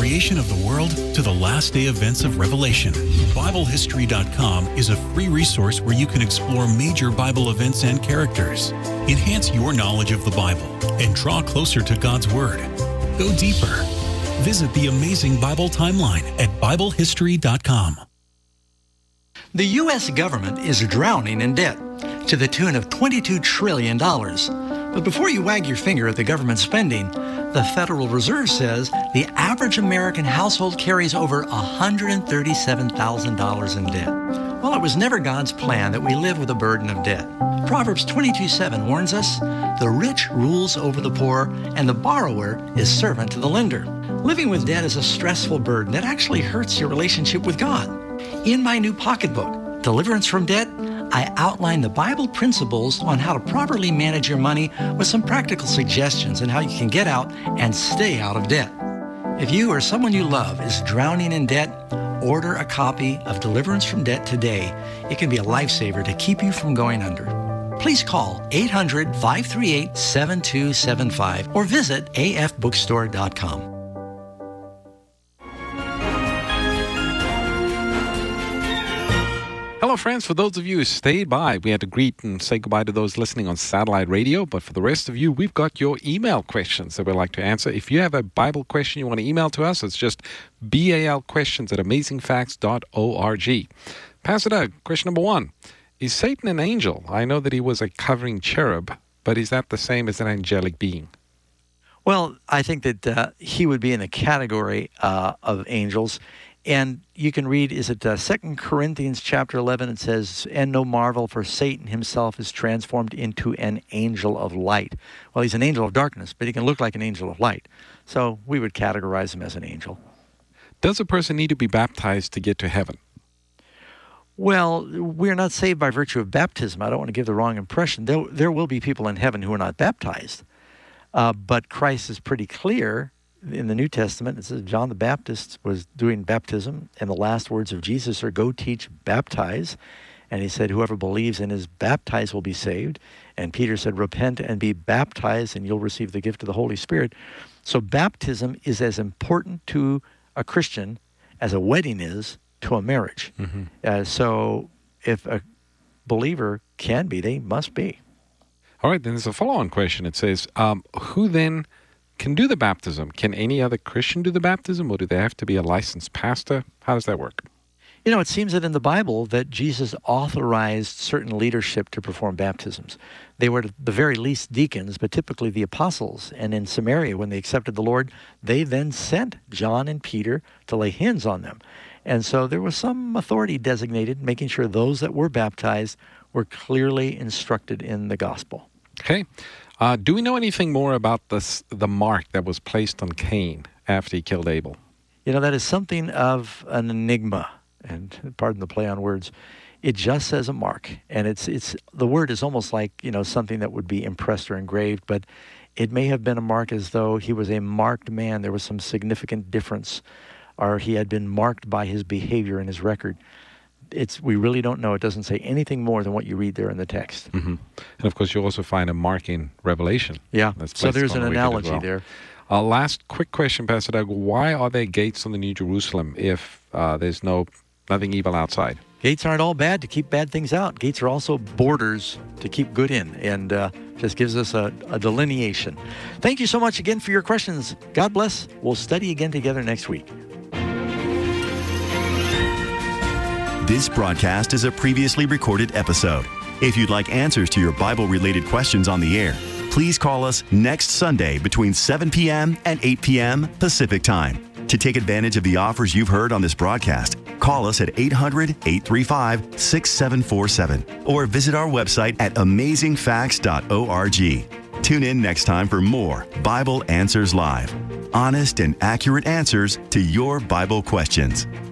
creation of the world to the last day events of Revelation, BibleHistory.com is a free resource where you can explore major Bible events and characters. Enhance your knowledge of the Bible and draw closer to God's Word. Go deeper. Visit the amazing Bible timeline at BibleHistory.com. The U.S. government is drowning in debt to the tune of $22 trillion. But before you wag your finger at the government spending, the Federal Reserve says the average American household carries over $137,000 in debt. Well, it was never God's plan that we live with a burden of debt. Proverbs 22:7 warns us, the rich rules over the poor, and the borrower is servant to the lender. Living with debt is a stressful burden that actually hurts your relationship with God. In my new pocketbook, Deliverance from Debt, I outline the Bible principles on how to properly manage your money with some practical suggestions on how you can get out and stay out of debt. If you or someone you love is drowning in debt, order a copy of Deliverance from Debt today. It can be a lifesaver to keep you from going under. Please call 800-538-7275 or visit afbookstore.com. Hello, friends. For those of you who stayed by, we had to greet and say goodbye to those listening on satellite radio. But for the rest of you, we've got your email questions that we'd like to answer. If you have a Bible question you want to email to us, it's just balquestions@amazingfacts.org. Pastor Doug, question number 1. Is Satan an angel? I know that he was a covering cherub, but is that the same as an angelic being? Well, I think that he would be in the category of angels. And you can read, is it 2 Corinthians chapter 11? It says, and no marvel, for Satan himself is transformed into an angel of light. Well, he's an angel of darkness, but he can look like an angel of light. So we would categorize him as an angel. Does a person need to be baptized to get to heaven? Well, we're not saved by virtue of baptism. I don't want to give the wrong impression. There will be people in heaven who are not baptized. But Christ is pretty clear. In the New Testament, it says John the Baptist was doing baptism, and the last words of Jesus are, go teach, baptize. And he said, whoever believes and is baptized will be saved. And Peter said, repent and be baptized, and you'll receive the gift of the Holy Spirit. So baptism is as important to a Christian as a wedding is to a marriage. Mm-hmm. So if a believer can be, they must be. All right, then there's a follow-on question. It says, who then can do the baptism? Can any other Christian do the baptism, or do they have to be a licensed pastor? How does that work? You know, it seems that in the Bible that Jesus authorized certain leadership to perform baptisms. They were at the very least deacons, but typically the apostles. And in Samaria, when they accepted the Lord, they then sent John and Peter to lay hands on them. And so there was some authority designated, making sure those that were baptized were clearly instructed in the gospel. Okay. Do we know anything more about the mark that was placed on Cain after he killed Abel? You know, that is something of an enigma, and pardon the play on words. It just says a mark, and it's the word is almost like, you know, something that would be impressed or engraved, but it may have been a mark as though he was a marked man. There was some significant difference, or he had been marked by his behavior and his record. We really don't know. It doesn't say anything more than what you read there in the text. Mm-hmm. And of course, you also find a mark in Revelation. Yeah, so there's an analogy there. Last quick question, Pastor Doug. Why are there gates on the New Jerusalem if there's nothing evil outside? Gates aren't all bad to keep bad things out. Gates are also borders to keep good in, and just gives us a delineation. Thank you so much again for your questions. God bless. We'll study again together next week. This broadcast is a previously recorded episode. If you'd like answers to your Bible-related questions on the air, please call us next Sunday between 7 p.m. and 8 p.m. Pacific Time. To take advantage of the offers you've heard on this broadcast, call us at 800-835-6747 or visit our website at amazingfacts.org. Tune in next time for more Bible Answers Live. Honest and accurate answers to your Bible questions.